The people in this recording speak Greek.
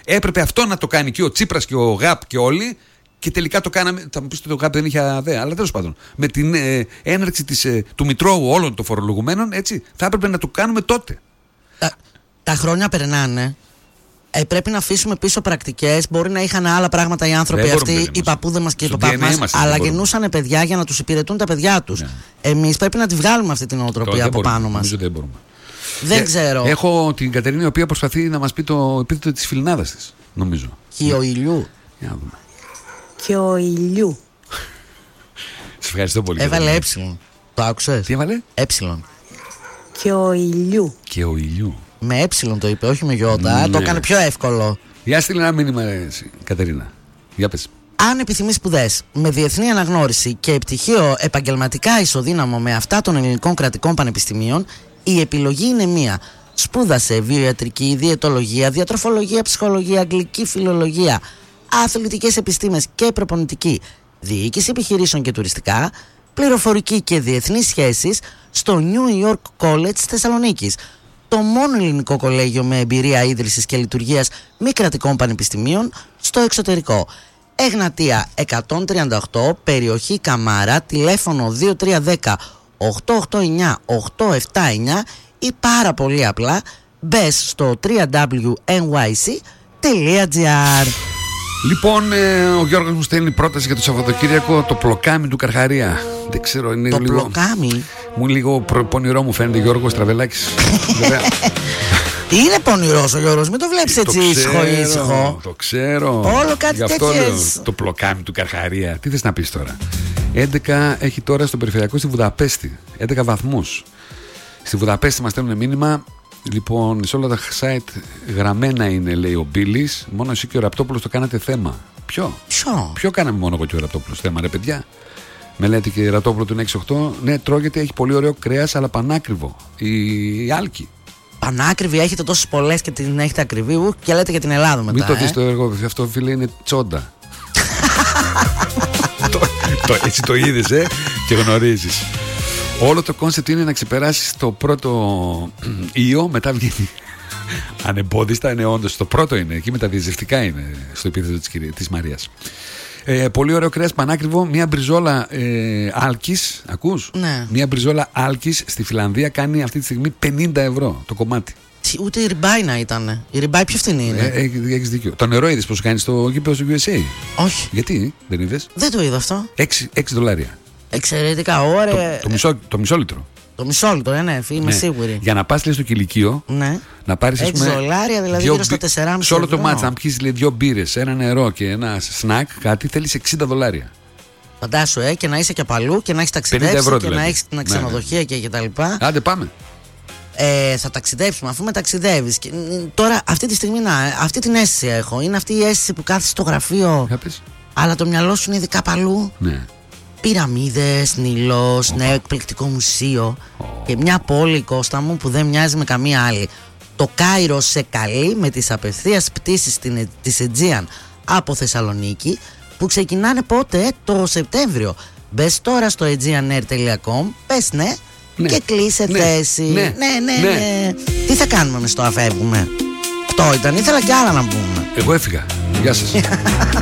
Έπρεπε αυτό να το κάνει και ο Τσίπρας και ο ΓΑΠ και όλοι. Και τελικά το κάναμε. Θα μου πεις ότι ο ΓΑΠ δεν είχε ΑΔΕ, αλλά τέλος πάντων. Με την έναρξη του Μητρώου όλων των φορολογουμένων, έτσι, θα έπρεπε να το κάνουμε τότε. Τα χρόνια περνάνε. Πρέπει να αφήσουμε πίσω πρακτικές. Μπορεί να είχαν άλλα πράγματα οι άνθρωποι αυτοί, οι παππούδες μας και οι παππούδες μας, αλλά γεννούσαν παιδιά για να τους υπηρετούν τα παιδιά τους. Ναι. Εμείς πρέπει να τη βγάλουμε αυτή την οτροπία από πάνω μας. Δεν μπορούμε. Δεν ξέρω. Έχω την Κατερίνα, η οποία προσπαθεί να μας πει το επίθετο της Φιλινάδας της, νομίζω. Και ο ηλιού. Για να δούμε. Και ο ηλιού. Σας ευχαριστώ πολύ. Έβαλε έψιλον. Το άκουσες? Τι έβαλε? Έψιλον. Και ο ηλιού. Και ο ηλιού. Με έψιλον το είπε, όχι με γιώτα. Ναι. Το έκανε πιο εύκολο. Για στείλε ένα μήνυμα, εσύ, Κατερίνα. Για πες. Αν επιθυμείς σπουδές με διεθνή αναγνώριση και πτυχίο επαγγελματικά ισοδύναμο με αυτά των ελληνικών κρατικών πανεπιστημίων, η επιλογή είναι μία. Σπούδασε βιοιατρική, διαιτολογία, διατροφολογία, ψυχολογία, αγγλική φιλολογία, αθλητικές επιστήμες και προπονητική, διοίκηση επιχειρήσεων και τουριστικά, πληροφορική και διεθνείς σχέσεις στο New York College Θεσσαλονίκης. Το μόνο ελληνικό κολέγιο με εμπειρία ίδρυσης και λειτουργίας μη κρατικών πανεπιστημίων στο εξωτερικό. Εγνατία 138, περιοχή Καμάρα, τηλέφωνο 2310 889 879 ή πάρα πολύ απλά μπες στο www.nyc.gr. Λοιπόν, ο Γιώργος μου στέλνει πρόταση για το Σαββατοκύριακο, το πλοκάμι του Καρχαρία. Δεν ξέρω, είναι το λίγο. Πλοκάμι. Μου λίγο πονηρό μου φαίνεται, Γιώργος Τραβελάκης. Είναι πονηρός ο Γιώργος, μην το βλέπεις έτσι ήσυχο. Το ξέρω. Όλο κάτι τέτοιες. Το πλοκάμι του Καρχαρία. Τι θες να πεις τώρα? 11 έχει τώρα στο περιφερειακό στη Βουδαπέστη. 11 βαθμούς. Στη Βουδαπέστη μας στέλνουν μήνυμα. Λοιπόν, σε όλα τα site γραμμένα είναι, λέει ο Μπίλης. Μόνο εσύ και ο Ραπτόπουλος το κάνατε θέμα. Ποιο κάναμε μόνο εγώ και ο Ραπτόπουλος θέμα, ρε παιδιά? Με λέτε και η Ραπτόπουλο του 6-8. Ναι, τρώγεται, έχει πολύ ωραίο κρέας, αλλά πανάκριβο. Η Άλκη. Πανάκριβη, έχετε τόσες πολλές και την έχετε ακριβή. Και λέτε για την Ελλάδα μετά. Μην το δεις το έργο, αυτό φίλε είναι τσόντα. Έτσι το είδες, και γνωρίζεις. Όλο το κόνσεπτ είναι να ξεπεράσεις το πρώτο ιό, μετά βγαίνει ανεμπόδιστα. Είναι όντως το πρώτο είναι, εκεί με τα διαζευτικά είναι στο επίθετο της Μαρίας. Πολύ ωραίο κρέας πανάκριβο. Μια μπριζόλα άλκης. Ακούς? Ναι. Μια μπριζόλα άλκης στη Φιλανδία κάνει αυτή τη στιγμή 50 ευρώ το κομμάτι. Ούτε η ριμπάι να ήταν. Η ριμπάι πιο φθηνή είναι. Έχεις δίκιο. Το νερό είδες πως κάνει στο γήπεδο του USA? Όχι. Γιατί δεν είδες? Δεν το είδα αυτό. $6. Εξαιρετικά, ωραία. Το μισό λίτρο. Το μισό λίτρο, ναι, είμαι σίγουρη. Για να πας στο κηλικείο, ναι. Να πάρεις $6, δηλαδή γύρω στα 4,5. Σε όλο το μάτς, αν πιεις 2 μπύρες, ένα νερό και ένα σνακ, κάτι θέλεις $60. Φαντάσου, και να είσαι και παλού και να έχεις ταξιδέψει ευρώ, και δηλαδή. να έχεις την ξενοδοχεία και τα λοιπά. Άντε πάμε. Θα ταξιδέψουμε, αφού με ταξιδεύεις. Τώρα, αυτή τη στιγμή, αυτή την αίσθηση έχω. Είναι αυτή η αίσθηση που κάθεσαι στο γραφείο, αλλά το μυαλό σου είναι ειδικά παλού. Ναι. Πυραμίδες, Νείλος, νέο εκπληκτικό μουσείο και μια πόλη, Κώστα μου, που δεν μοιάζει με καμία άλλη. Το Κάιρο σε καλεί με τις απευθείας πτήσεις της Aegean από Θεσσαλονίκη, που ξεκινάνε πότε? Το Σεπτέμβριο. Μπες τώρα στο aegeanair.com, πες ναι και κλείσε θέση. Ναι. Τι θα κάνουμε μες το αφεύγουμε? Αυτό ήταν, ήθελα κι άλλα να πούμε. Εγώ έφυγα. Γεια σας.